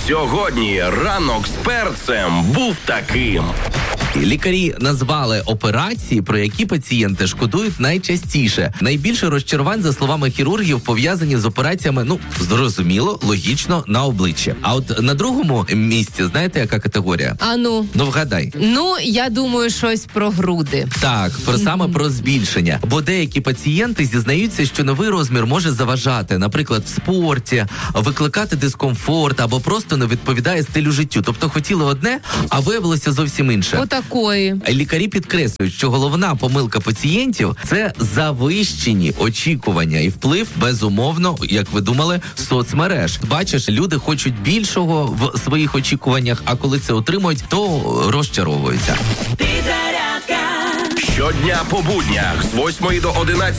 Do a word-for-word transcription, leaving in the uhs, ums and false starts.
Сьогодні ранок з перцем був таким. Лікарі назвали операції, про які пацієнти шкодують найчастіше. Найбільше розчарувань, за словами хірургів, пов'язані з операціями, ну, зрозуміло, логічно, на обличчя. А от на другому місці, знаєте, яка категорія? А ну? Ну, вгадай. Ну, я думаю, щось про груди. Так, про саме про збільшення. Бо деякі пацієнти зізнаються, що новий розмір може заважати, наприклад, в спорті, викликати дискомфорт або просто не відповідає стилю життю. Тобто хотіли одне, а виявилося зовсім інше. Отакої. Лікарі підкреслюють, що головна помилка пацієнтів – це завищені очікування і вплив, безумовно, як ви думали, соцмереж. Бачиш, люди хочуть більшого в своїх очікуваннях, а коли це отримують, то розчаровуються. Щодня по буднях з восьмої до одинадцятої